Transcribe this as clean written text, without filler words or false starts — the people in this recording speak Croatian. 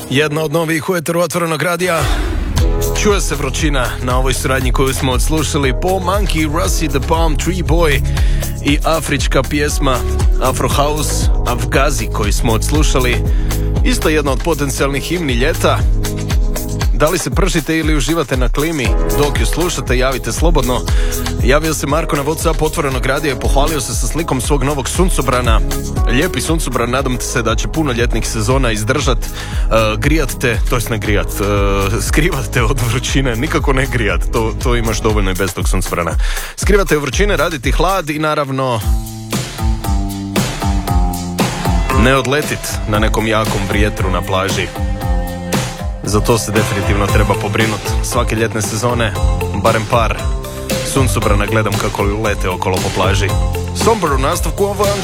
Jedna od novih u eteru Otvorenog radija. Čuje se vrućina na ovoj suradnji koju smo odslušali. Paul Monkey, Rusty the Palm Tree Boy i afrička pjesma Afro House Afgazi koju smo odslušali. Isto jedna od potencijalnih himni ljeta. Da li se pržite ili uživate na klimi dok ju slušate, javite slobodno. Javio se Marko na WhatsApp Otvorenog radija i pohvalio se sa slikom svog novog suncobrana. Lijepi suncobran, nadam se da će puno ljetnih sezona izdržat. Grijat te, to jest ne grijat, skrivat te od vrućine, nikako ne grijat, to imaš dovoljno i bez tog suncobrana. Skrivat te od vrućine, raditi hlad i naravno ne odletit na nekom jakom vjetru na plaži. Za to se definitivno treba pobrinuti. Svake ljetne sezone barem par suncobrana gledam kako lete okolo po plaži. Sombor u nastavku, ovo je